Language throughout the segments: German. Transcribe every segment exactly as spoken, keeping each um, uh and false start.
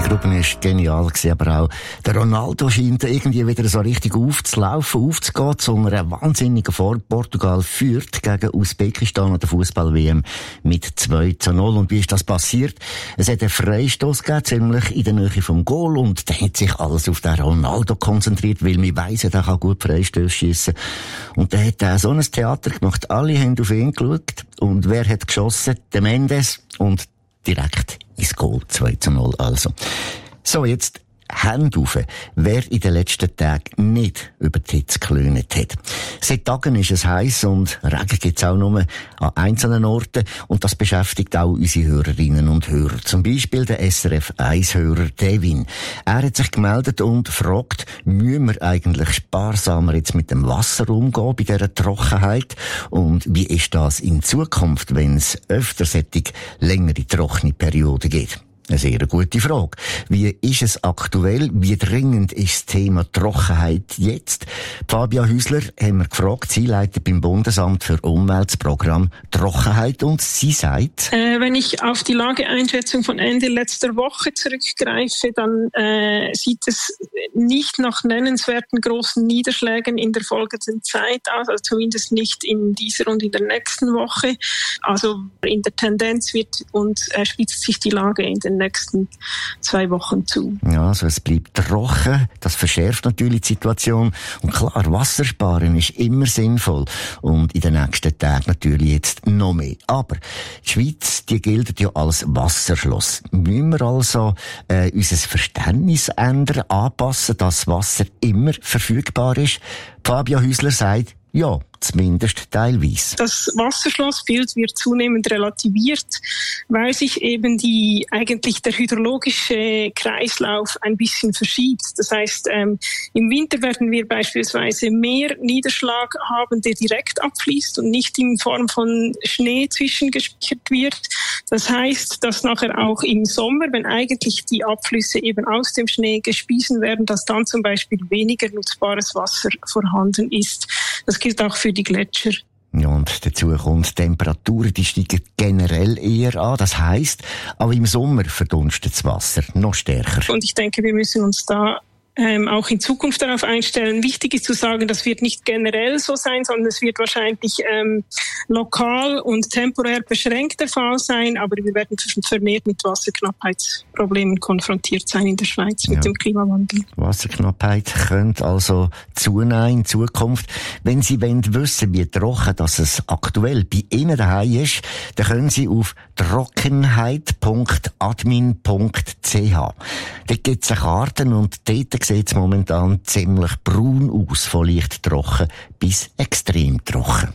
Gruppen war genial, aber auch der Ronaldo scheint irgendwie wieder so richtig aufzulaufen, aufzugehen zu einer wahnsinnigen Form. Portugal führt gegen Usbekistan an der Fußball-W M mit zwei zu null. Und wie ist das passiert? Es hat einen Freistoß gegeben, ziemlich in der Nähe vom Goal, und da hat sich alles auf den Ronaldo konzentriert, weil wir weiss, er kann gut Freistöße schiessen. Und da hat er so ein Theater gemacht. Alle haben auf ihn geschaut. Und wer hat geschossen? Der Mendes. Und direkt ins Goal. zwei zu null also. So, jetzt Hände auf, wer in den letzten Tagen nicht über die Hitze geklönt hat. Seit Tagen ist es heiß und Regen gibt es auch nur an einzelnen Orten, und das beschäftigt auch unsere Hörerinnen und Hörer. Zum Beispiel der S R F eins Hörer Devin. Er hat sich gemeldet und fragt, müssen wir eigentlich sparsamer jetzt mit dem Wasser umgehen bei dieser Trockenheit? Und wie ist das in Zukunft, wenn es öfter solche längere trockene Perioden gibt? Eine sehr gute Frage. Wie ist es aktuell? Wie dringend ist das Thema Trockenheit jetzt? Fabia Häusler haben wir gefragt. Sie leitet beim Bundesamt für Umwelt das Programm Trockenheit, und sie sagt: äh, Wenn ich auf die Lageeinschätzung von Ende letzter Woche zurückgreife, dann äh, sieht es nicht nach nennenswerten großen Niederschlägen in der folgenden Zeit aus, also zumindest nicht in dieser und in der nächsten Woche. Also in der Tendenz wird und äh, spitzt sich die Lage in den nächsten zwei Wochen zu. Ja, also es bleibt trocken, das verschärft natürlich die Situation. Und klar, Wassersparen ist immer sinnvoll. Und in den nächsten Tagen natürlich jetzt noch mehr. Aber die Schweiz, die gilt ja als Wasserschloss. Müssen wir also äh, unser Verständnis ändern, anpassen, dass Wasser immer verfügbar ist? Fabia Häusler sagt, ja, zumindest teilweise. Das Wasserschlossbild wird zunehmend relativiert, weil sich eben die eigentlich der hydrologische Kreislauf ein bisschen verschiebt. Das heißt, ähm, im Winter werden wir beispielsweise mehr Niederschlag haben, der direkt abfließt und nicht in Form von Schnee zwischengespeichert wird. Das heißt, dass nachher auch im Sommer, wenn eigentlich die Abflüsse eben aus dem Schnee gespiesen werden, dass dann zum Beispiel weniger nutzbares Wasser vorhanden ist. Das gilt auch für die Gletscher. Ja, und dazu kommt, die Temperaturen, die steigen generell eher an. Das heisst, aber im Sommer verdunstet das Wasser noch stärker. Und ich denke, wir müssen uns da ähm, auch in Zukunft darauf einstellen. Wichtig ist zu sagen, das wird nicht generell so sein, sondern es wird wahrscheinlich ähm, lokal und temporär beschränkt der Fall sein, aber wir werden vermehrt mit Wasserknappheitsproblemen konfrontiert sein in der Schweiz mit ja. dem Klimawandel. Wasserknappheit könnte also zunehmen in Zukunft. Wenn Sie wollen wissen, wie trocken das es aktuell bei Ihnen daheim ist, dann können Sie auf trockenheit punkt admin punkt c h. Dort gibt es eine Karte, und dort sieht es momentan ziemlich braun aus, von leicht trocken bis extrem trocken.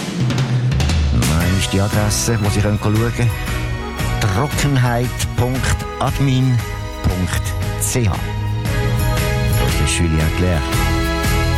Nein, ist die Adresse, wo Sie schauen können. trockenheit punkt admin punkt c h. Das ist Julien Clerc.